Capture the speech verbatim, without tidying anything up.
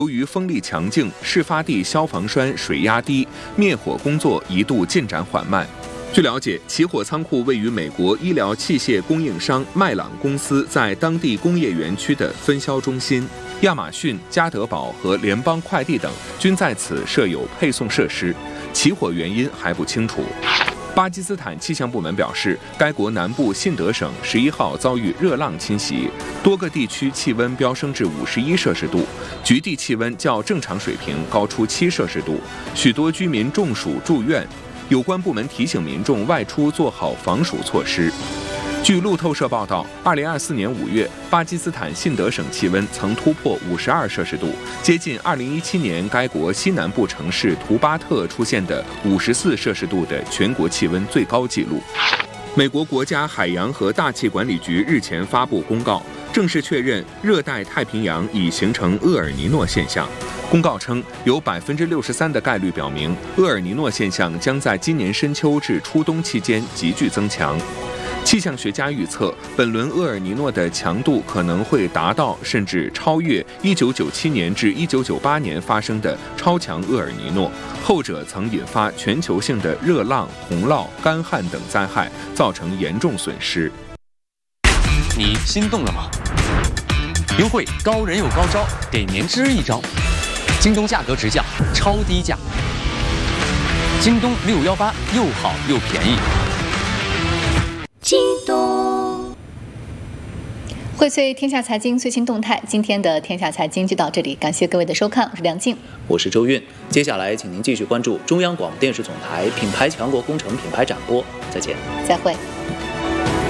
由于风力强劲，事发地消防栓水压低，灭火工作一度进展缓慢。据了解，起火仓库位于美国医疗器械供应商麦朗公司在当地工业园区的分销中心，亚马逊、家得宝和联邦快递等均在此设有配送设施。起火原因还不清楚。巴基斯坦气象部门表示，该国南部信德省十一号遭遇热浪侵袭，多个地区气温飙升至五十一摄氏度，局地气温较正常水平高出七摄氏度，许多居民中暑住院。有关部门提醒民众外出做好防暑措施。据路透社报道，二零二四年五月，巴基斯坦信德省气温曾突破五十二摄氏度，接近二零一七年该国西南部城市图巴特出现的五十四摄氏度的全国气温最高纪录。美国国家海洋和大气管理局日前发布公告，正式确认热带太平洋已形成厄尔尼诺现象。公告称，有百分之六十三的概率表明，厄尔尼诺现象将在今年深秋至初冬期间急剧增强。气象学家预测，本轮厄尔尼诺的强度可能会达到甚至超越一九九七年至一九九八年发生的超强厄尔尼诺，后者曾引发全球性的热浪、洪涝、干旱等灾害，造成严重损失。 你心动了吗？优惠高人有高招，给您支一招。京东价格直降，超低价。京东六幺八又好又便宜。 京东荟萃天下财经最新动态，今天的天下财经就到这里，感谢各位的收看，我是梁静， 我是周韵。接下来，请您继续关注中央广播电视总台品牌强国工程品牌展播，再见， 再会。